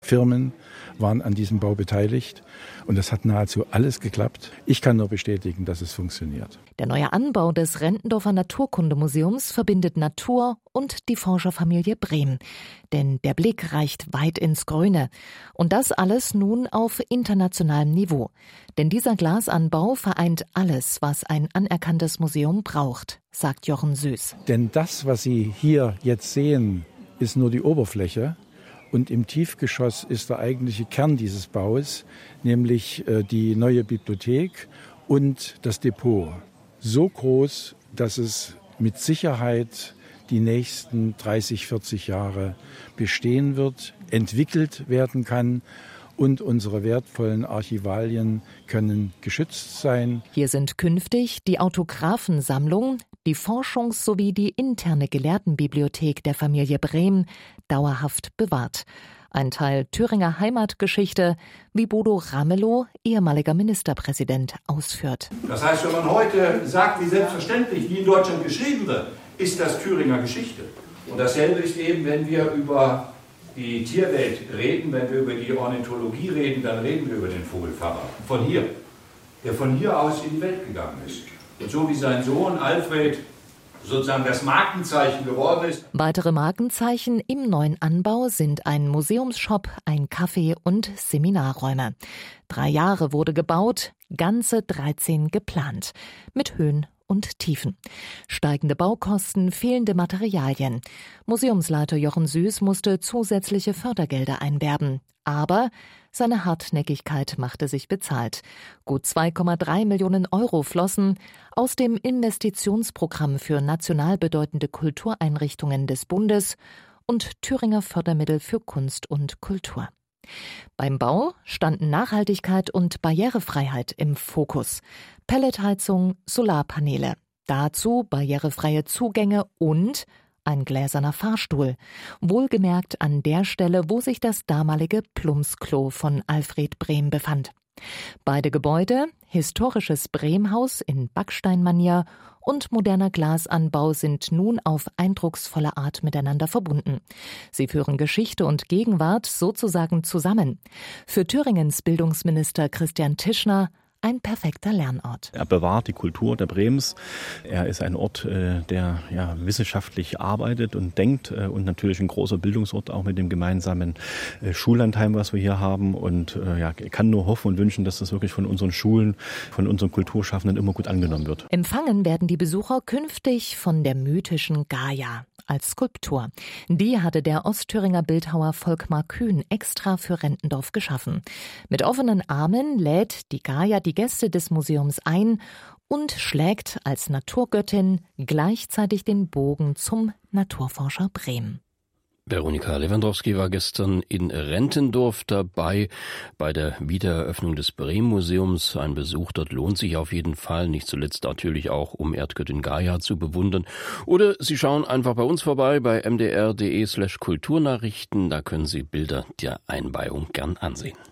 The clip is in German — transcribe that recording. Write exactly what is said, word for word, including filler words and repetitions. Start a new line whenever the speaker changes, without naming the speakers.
Firmen waren an diesem Bau beteiligt und es hat nahezu alles geklappt. Ich kann nur bestätigen, dass es funktioniert.
Der neue Anbau des Rentendorfer Naturkundemuseums verbindet Natur und die Forscherfamilie Brehm. Denn der Blick reicht weit ins Grüne. Und das alles nun auf internationalem Niveau. Denn dieser Glasanbau vereint alles, was ein anerkanntes Museum braucht, sagt Jochen Süß.
Denn das, was Sie hier jetzt sehen, ist nur die Oberfläche. Und im Tiefgeschoss ist der eigentliche Kern dieses Baus, nämlich die neue Bibliothek und das Depot. So groß, dass es mit Sicherheit die nächsten dreißig, vierzig Jahre bestehen wird, entwickelt werden kann und unsere wertvollen Archivalien können geschützt sein.
Hier sind künftig die Autographensammlung, die Forschungs- sowie die interne Gelehrtenbibliothek der Familie Brehm dauerhaft bewahrt. Ein Teil Thüringer Heimatgeschichte, wie Bodo Ramelow, ehemaliger Ministerpräsident, ausführt.
Das heißt, wenn man heute sagt, wie selbstverständlich, wie in Deutschland geschrieben wird, ist das Thüringer Geschichte. Und dasselbe ist eben, wenn wir über die Tierwelt reden, wenn wir über die Ornithologie reden, dann reden wir über den Vogelfahrer von hier, der von hier aus in die Welt gegangen ist. Und so wie sein Sohn Alfred sozusagen das Markenzeichen geworden ist.
Weitere Markenzeichen im neuen Anbau sind ein Museumsshop, ein Café und Seminarräume. Drei Jahre wurde gebaut, ganze dreizehn geplant, mit Höhen und Tiefen. Steigende Baukosten, fehlende Materialien. Museumsleiter Jochen Süß musste zusätzliche Fördergelder einwerben. Aber seine Hartnäckigkeit machte sich bezahlt. Gut zwei Komma drei Millionen Euro flossen aus dem Investitionsprogramm für national bedeutende Kultureinrichtungen des Bundes und Thüringer Fördermittel für Kunst und Kultur. Beim Bau standen Nachhaltigkeit und Barrierefreiheit im Fokus. Pelletheizung, Solarpaneele. Dazu barrierefreie Zugänge und ein gläserner Fahrstuhl. Wohlgemerkt an der Stelle, wo sich das damalige Plumpsklo von Alfred Brehm befand. Beide Gebäude, historisches Brehmhaus in Backsteinmanier und moderner Glasanbau, sind nun auf eindrucksvolle Art miteinander verbunden. Sie führen Geschichte und Gegenwart sozusagen zusammen. Für Thüringens Bildungsminister Christian Tischner ein perfekter Lernort.
Er bewahrt die Kultur der Brems. Er ist ein Ort, der ja, wissenschaftlich arbeitet und denkt und natürlich ein großer Bildungsort, auch mit dem gemeinsamen Schullandheim, was wir hier haben. Und ja, ich kann nur hoffen und wünschen, dass das wirklich von unseren Schulen, von unseren Kulturschaffenden immer gut angenommen wird.
Empfangen werden die Besucher künftig von der mythischen Gaia als Skulptur. Die hatte der Ostthüringer Bildhauer Volkmar Kühn extra für Rentendorf geschaffen. Mit offenen Armen lädt die Gaia die Gäste des Museums ein und schlägt als Naturgöttin gleichzeitig den Bogen zum Naturforscher Brehm.
Veronika Lewandowski war gestern in Rentendorf dabei bei der Wiedereröffnung des Brehm-Museums. Ein Besuch dort lohnt sich auf jeden Fall, nicht zuletzt natürlich auch, um Erdgöttin Gaia zu bewundern. Oder Sie schauen einfach bei uns vorbei bei m d r punkt d e slash kulturnachrichten. Da können Sie Bilder der Einweihung gern ansehen.